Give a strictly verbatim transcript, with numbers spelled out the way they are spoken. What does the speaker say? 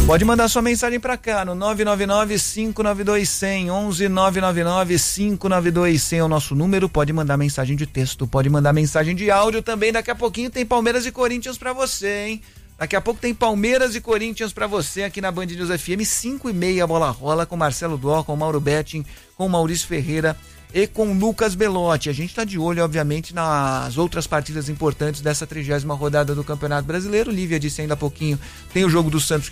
Pode mandar sua mensagem pra cá no nove nove nove, cinco nove dois, zero zero, onze nove nove nove, cinco nove dois, zero zero é o nosso número. Pode mandar mensagem de texto, pode mandar mensagem de áudio também. Daqui a pouquinho tem Palmeiras e Corinthians pra você, hein? Daqui a pouco tem Palmeiras e Corinthians pra você aqui na Band News F M, cinco e meia, a bola rola com Marcelo Dó, com Mauro Betting, com Maurício Ferreira e com Lucas Belotti. A gente tá de olho, obviamente, nas outras partidas importantes dessa trigésima rodada do Campeonato Brasileiro. Lívia disse ainda há pouquinho, tem o jogo do Santos